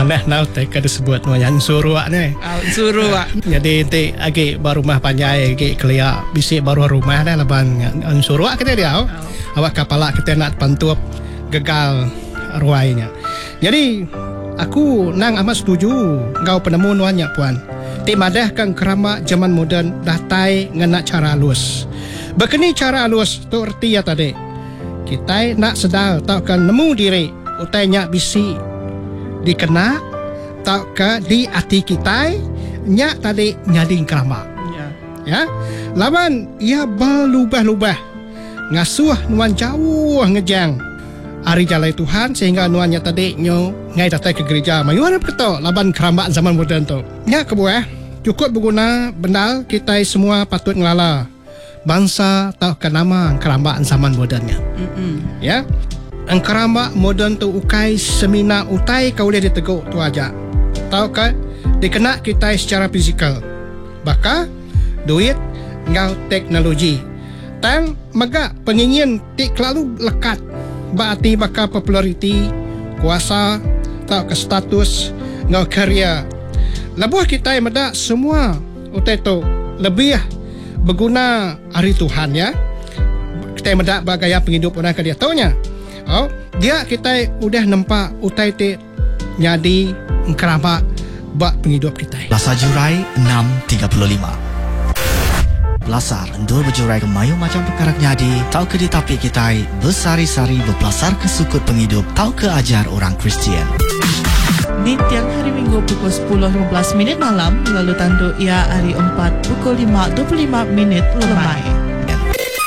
Mana nak tak disebut yang suruh ni. Suruh. Jadi nanti agi baru rumah panjai agi kelia bisik baru rumah dah laban suruh kita dia. Awak kapala kita nak pantup gagal ruainya. Jadi aku nang amat setuju ngau penemu nuannya puan. Ti madah kang kerama zaman moden dah tai ngena cara halus. Begini cara halus tu erti ya tadi. Kita nak sedar tau kan nemu diri utainya bisi dikena tau ke di hati kita nyak tadi nyading kerama. Ya. Lawan ia berlubah-lubah ngasuh nuan jauh ngejang hari jalai Tuhan sehingga nuannya tadi nyo ngai datang ke gereja mayuan betul laban kerambaan zaman moden tu. Ya kebuah cukup berguna benar kita semua patut ngelala bangsa tau ke nama kerambaan zaman modennya. Ya. Kerambak moden tu ukai semina utai kau boleh diteguk tu aja. Tahu kan dikena kita secara fizikal. Baka duit ngau teknologi. Tang maga pengingin tik lalu lekat. Berarti baka populariti, kuasa, tahu ke status ngau karya. Lebuh kita meda semua utai tu lebih berguna hari Tuhan ya. Kita meda bagaya penghidup orang ke dia taunya. Oh, dia kita udah nampak utai te nyadi kerabak bak penghidup kita. Lasar Jurai 6.35. Lasar endul berjurai ke mayu macam perkara nyadi, tau ke di tapi kita bersari-sari berpelasar ke sukut penghidup, tau ke ajar orang Kristian. Ni tiang hari Minggu pukul 10.15 malam lalu tanduk ia hari 4 pukul 5.25 lemai.